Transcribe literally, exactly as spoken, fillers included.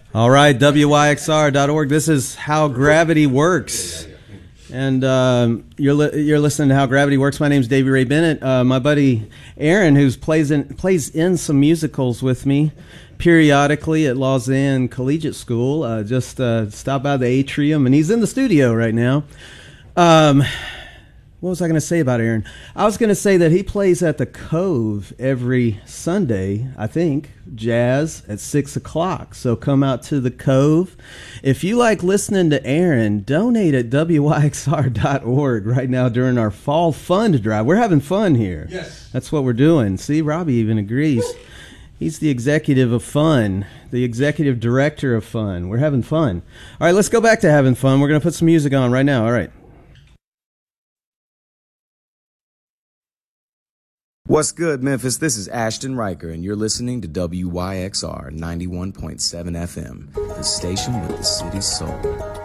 All right, W Y X R dot org. This is How Gravity Works. And um, you're li- you're listening to How Gravity Works. My name's Davey Ray Bennett. Uh, my buddy Aaron, who plays in plays in some musicals with me periodically at Lausanne Collegiate School, uh, just uh, stopped by the atrium, and he's in the studio right now. Um, what was I going to say about Aaron? I was going to say that he plays at the Cove every Sunday, I think, jazz at six o'clock. So come out to the Cove. If you like listening to Aaron, donate at W Y X R dot org right now during our fall fund drive. We're having fun here. Yes. That's what we're doing. See, Robbie even agrees. He's the executive of fun, the executive director of fun. We're having fun. All right, let's go back to having fun. We're going to put some music on right now. All right. What's good, Memphis? This is Ashton Riker, and you're listening to W Y X R ninety-one point seven F M, the station with the city's soul.